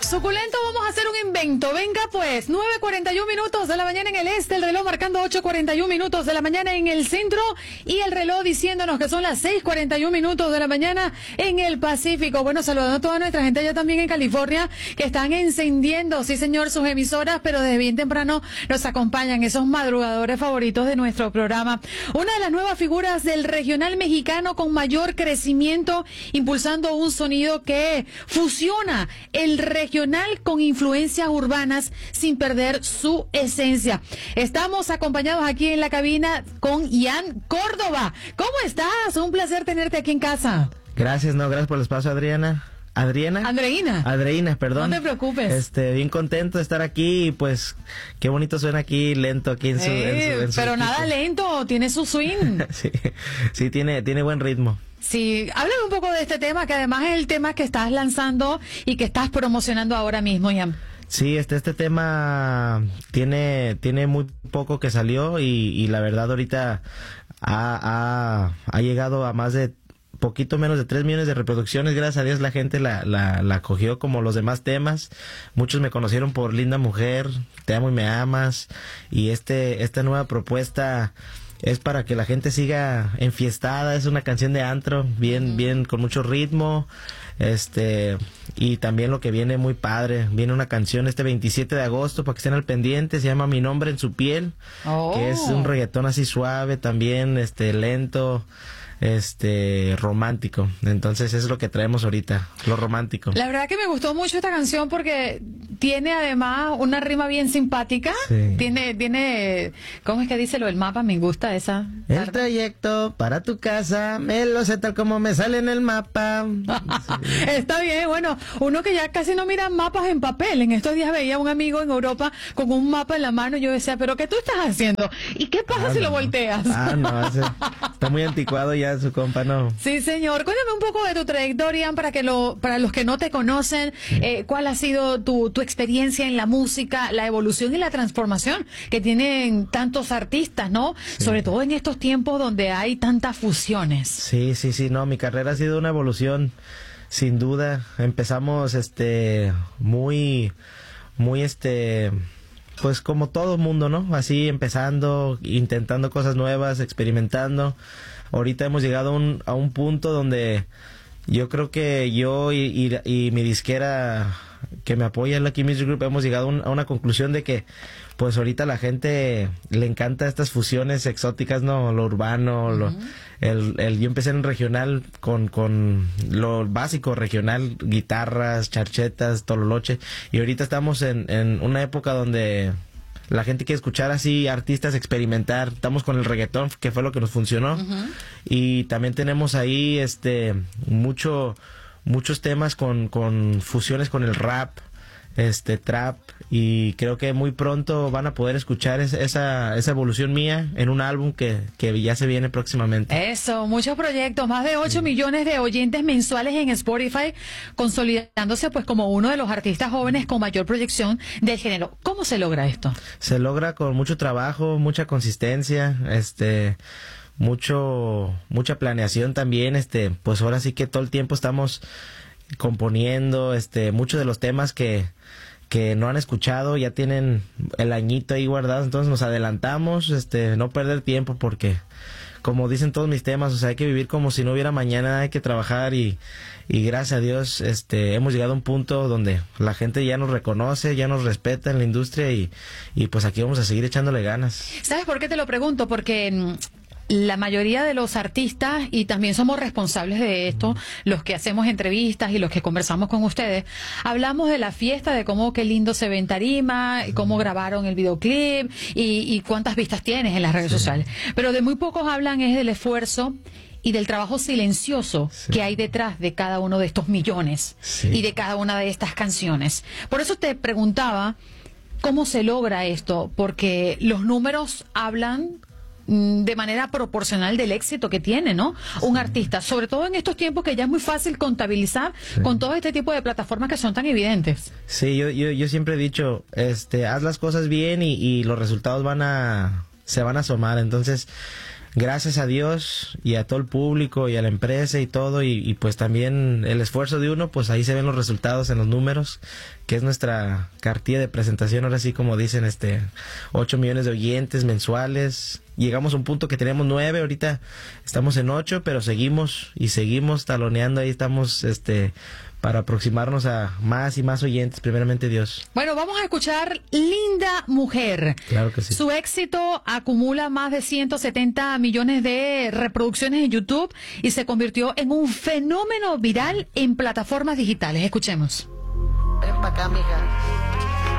Suculento, vamos a hacer un invento. Venga pues, 9:41 minutos de la mañana en el este, el reloj marcando 8:41 minutos de la mañana en el centro y el reloj diciéndonos que son las 6:41 minutos de la mañana en el Pacífico. Bueno, saludando a toda nuestra gente allá también en California que están encendiendo, sí señor, sus emisoras, pero desde bien temprano nos acompañan esos madrugadores favoritos de nuestro programa. Una de las nuevas figuras del regional mexicano con mayor crecimiento, impulsando un sonido que fusiona el regional con influencias urbanas sin perder su esencia. Estamos acompañados aquí en la cabina con Ian Córdoba. ¿Cómo estás? Un placer tenerte aquí en casa. Gracias por el espacio, Adriana. Andreina, perdón. No te preocupes. Bien contento de estar aquí y pues qué bonito suena aquí, lento aquí en su pero equipo. Nada lento, tiene su swing. sí, tiene buen ritmo. Sí, háblame un poco de este tema, que además es el tema que estás lanzando y que estás promocionando ahora mismo, Ian. Sí, este tema tiene muy poco que salió y la verdad ahorita ha llegado a más de poquito menos de 3 millones de reproducciones. Gracias a Dios la gente la cogió como los demás temas. Muchos me conocieron por Linda Mujer, Te amo y me amas, y esta nueva propuesta es para que la gente siga enfiestada. Es una canción de antro, bien con mucho ritmo, y también lo que viene muy padre, viene una canción 27 de agosto para que estén al pendiente, se llama Mi nombre en su piel, que es un reggaetón así suave también, lento, romántico. Entonces eso es lo que traemos ahorita, lo romántico. La verdad que me gustó mucho esta canción porque tiene además una rima bien simpática. Sí. Tiene, ¿cómo es que dice lo del mapa? Me gusta esa. El trayecto para tu casa, me lo sé tal como me sale en el mapa. Sí. Está bien, bueno, uno que ya casi no mira mapas en papel. En estos días veía a un amigo en Europa con un mapa en la mano y yo decía, ¿pero qué tú estás haciendo? ¿Y qué pasa si lo volteas? Está muy anticuado ya su compa, ¿no? Sí, señor. Cuéntame un poco de tu trayectoria para los que no te conocen. ¿Cuál ha sido tu experiencia en la música, la evolución y la transformación que tienen tantos artistas, ¿no? Sí. Sobre todo en estos tiempos donde hay tantas fusiones. Sí, no, mi carrera ha sido una evolución, sin duda. Empezamos, muy, pues como todo mundo, ¿no? Así empezando, intentando cosas nuevas, experimentando. Ahorita hemos llegado a un punto donde yo creo que yo y mi disquera que me apoya, Lucky Music Group, hemos llegado a una conclusión de que pues ahorita a la gente le encanta estas fusiones exóticas, ¿no? Lo urbano, yo empecé en regional con lo básico regional, guitarras, charchetas, tololoche, y ahorita estamos en una época donde la gente quiere escuchar así artistas, experimentar. Estamos con el reggaetón, que fue lo que nos funcionó. Y también tenemos ahí muchos temas con fusiones con el rap, trap, y creo que muy pronto van a poder escuchar esa evolución mía en un álbum que ya se viene próximamente. Eso, muchos proyectos, más de 8 millones de oyentes mensuales en Spotify, consolidándose pues como uno de los artistas jóvenes con mayor proyección del género. ¿Cómo se logra esto? Se logra con mucho trabajo, mucha consistencia, mucha planeación también, pues ahora sí que todo el tiempo estamos componiendo, muchos de los temas que no han escuchado ya tienen el añito ahí guardado, entonces nos adelantamos, no perder tiempo, porque como dicen todos mis temas, o sea, hay que vivir como si no hubiera mañana, hay que trabajar y gracias a Dios hemos llegado a un punto donde la gente ya nos reconoce, ya nos respeta en la industria y pues aquí vamos a seguir echándole ganas. ¿Sabes por qué te lo pregunto? Porque la mayoría de los artistas, y también somos responsables de esto, los que hacemos entrevistas y los que conversamos con ustedes, hablamos de la fiesta, de cómo qué lindo se ve en tarima, cómo grabaron el videoclip y cuántas vistas tienes en las redes sociales. Pero de muy pocos hablan es del esfuerzo y del trabajo silencioso que hay detrás de cada uno de estos millones y de cada una de estas canciones. Por eso te preguntaba cómo se logra esto, porque los números hablan de manera proporcional del éxito que tiene, ¿no? Un artista, sobre todo en estos tiempos que ya es muy fácil contabilizar con todo este tipo de plataformas que son tan evidentes. Sí, yo siempre he dicho, haz las cosas bien y los resultados se van a asomar. Entonces, gracias a Dios y a todo el público y a la empresa y todo, y pues también el esfuerzo de uno, pues ahí se ven los resultados en los números, que es nuestra cartilla de presentación, ahora sí como dicen, 8 millones de oyentes mensuales. Llegamos a un punto que teníamos 9, ahorita estamos en 8, pero seguimos taloneando, ahí estamos para aproximarnos a más y más oyentes, primeramente Dios. Bueno, vamos a escuchar Linda Mujer. Claro que sí. Su éxito acumula más de 170 millones de reproducciones en YouTube y se convirtió en un fenómeno viral en plataformas digitales. Escuchemos. Ven pa' acá, mija.